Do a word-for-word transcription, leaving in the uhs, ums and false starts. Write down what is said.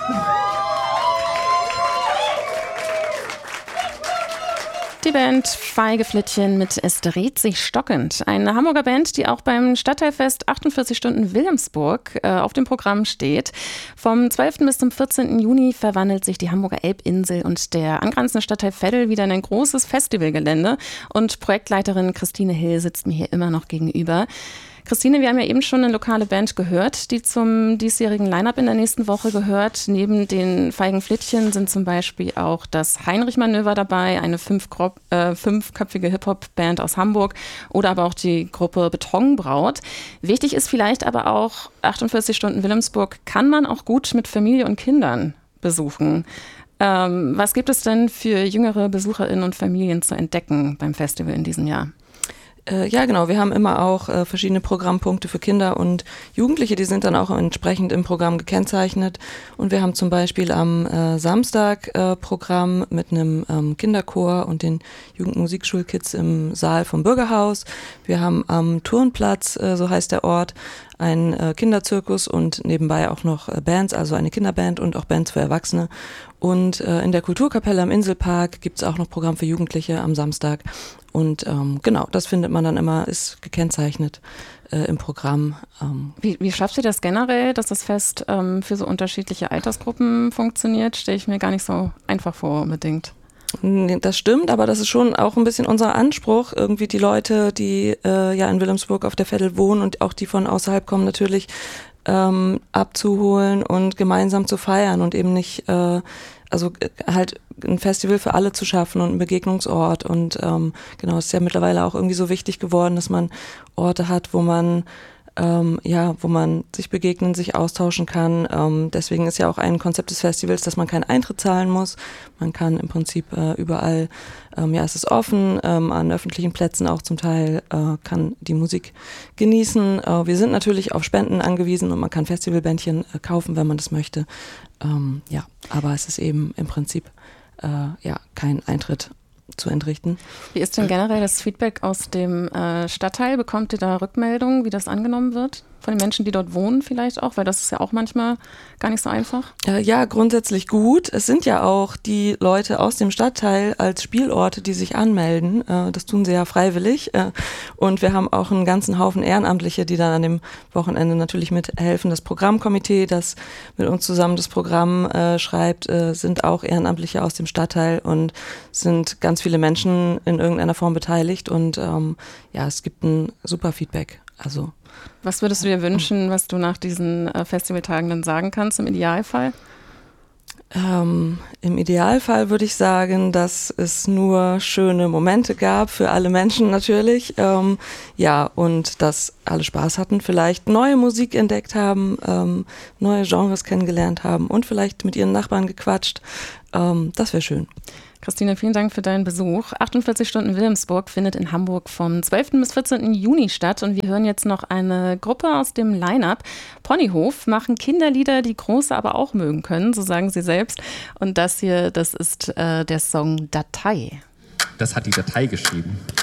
Die Band Feigeflittchen mit Es dreht sich stockend. Eine Hamburger Band, die auch beim Stadtteilfest achtundvierzig Stunden Wilhelmsburg äh, auf dem Programm steht. Vom zwölften bis zum vierzehnten Juni verwandelt sich die Hamburger Elbinsel und der angrenzende Stadtteil Veddel wieder in ein großes Festivalgelände. Und Projektleiterin Christine Hill sitzt mir hier immer noch gegenüber. Christine, wir haben ja eben schon eine lokale Band gehört, die zum diesjährigen Line-Up in der nächsten Woche gehört. Neben den Feigenflittchen sind zum Beispiel auch das Heinrich-Manöver dabei, eine fünfgro- äh, fünfköpfige Hip-Hop-Band aus Hamburg oder aber auch die Gruppe Betonbraut. Wichtig ist vielleicht aber auch, achtundvierzig Stunden Wilhelmsburg kann man auch gut mit Familie und Kindern besuchen. Ähm, was gibt es denn für jüngere BesucherInnen und Familien zu entdecken beim Festival in diesem Jahr? Äh, ja, genau. Wir haben immer auch äh, verschiedene Programmpunkte für Kinder und Jugendliche. Die sind dann auch entsprechend im Programm gekennzeichnet. Und wir haben zum Beispiel am äh, Samstag äh, Programm mit einem ähm, Kinderchor und den Jugendmusikschulkids im Saal vom Bürgerhaus. Wir haben am Turnplatz, äh, so heißt der Ort, einen äh, Kinderzirkus und nebenbei auch noch äh, Bands, also eine Kinderband und auch Bands für Erwachsene. Und äh, in der Kulturkapelle am Inselpark gibt's auch noch Programm für Jugendliche am Samstag. Und ähm, genau, das findet man dann immer, ist gekennzeichnet äh, im Programm. Ähm. Wie, wie schafft ihr das generell, dass das Fest ähm, für so unterschiedliche Altersgruppen funktioniert? Stelle ich mir gar nicht so einfach vor unbedingt. Das stimmt, aber das ist schon auch ein bisschen unser Anspruch, irgendwie die Leute, die äh, ja in Wilhelmsburg auf der Veddel wohnen und auch die von außerhalb kommen, natürlich ähm, abzuholen und gemeinsam zu feiern und eben nicht, äh, also halt ein Festival für alle zu schaffen und einen Begegnungsort. Und ähm, genau, es ist ja mittlerweile auch irgendwie so wichtig geworden, dass man Orte hat, wo man Ähm, ja, wo man sich begegnen, sich austauschen kann. Ähm, deswegen ist ja auch ein Konzept des Festivals, dass man keinen Eintritt zahlen muss. Man kann im Prinzip äh, überall, ähm, ja, es ist offen, ähm, an öffentlichen Plätzen auch zum Teil, äh, kann die Musik genießen. Äh, wir sind natürlich auf Spenden angewiesen und man kann Festivalbändchen äh, kaufen, wenn man das möchte. Ähm, ja, aber es ist eben im Prinzip äh, ja kein Eintritt zu entrichten. Wie ist denn generell das Feedback aus dem äh, Stadtteil? Bekommt ihr da Rückmeldungen, wie das angenommen wird? Von den Menschen, die dort wohnen vielleicht auch? Weil das ist ja auch manchmal gar nicht so einfach. Äh, ja, grundsätzlich gut. Es sind ja auch die Leute aus dem Stadtteil als Spielorte, die sich anmelden. Äh, das tun sie ja freiwillig. Äh, und wir haben auch einen ganzen Haufen Ehrenamtliche, die dann an dem Wochenende natürlich mithelfen. Das Programmkomitee, das mit uns zusammen das Programm äh, schreibt, äh, sind auch Ehrenamtliche aus dem Stadtteil und sind ganz viele Menschen in irgendeiner Form beteiligt. Und ähm, ja, es gibt ein super Feedback. Also was würdest du dir wünschen, was du nach diesen äh, Festivaltagen dann sagen kannst im Idealfall? Ähm, Im Idealfall würde ich sagen, dass es nur schöne Momente gab für alle Menschen natürlich. Ähm, ja, und dass alle Spaß hatten, vielleicht neue Musik entdeckt haben, ähm, neue Genres kennengelernt haben und vielleicht mit ihren Nachbarn gequatscht. Ähm, das wäre schön. Christine, vielen Dank für deinen Besuch. achtundvierzig Stunden Wilhelmsburg findet in Hamburg vom zwölften bis vierzehnten Juni statt und wir hören jetzt noch eine Gruppe aus dem Line-Up. Ponyhof machen Kinderlieder, die Große aber auch mögen können, so sagen sie selbst. Und das hier, das ist äh, der Song Datei. Das hat die Datei geschrieben.